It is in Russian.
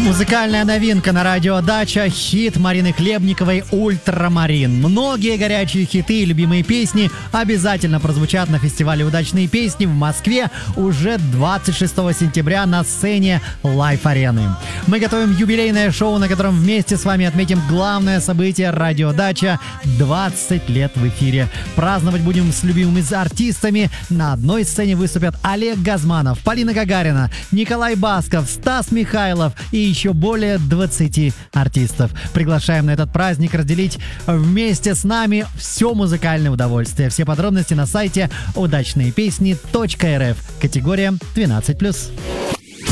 Музыкальная новинка на радио «Дача», хит Марины Хлебниковой «Ультрамарин». Многие горячие хиты и любимые песни обязательно прозвучат на фестивале «Удачные песни» в Москве уже 26 сентября на сцене Лайф-арены. Мы готовим юбилейное шоу, на котором вместе с вами отметим главное событие радио «Дача» — 20 лет в эфире. Праздновать будем с любимыми артистами. На одной сцене выступят Олег Газманов, Полина Гагарина, Николай Басков, Стас Михайлов и еще более 20 артистов. Приглашаем на этот праздник разделить вместе с нами все музыкальное удовольствие. Все подробности на сайте удачныепесни.рф. Категория 12+.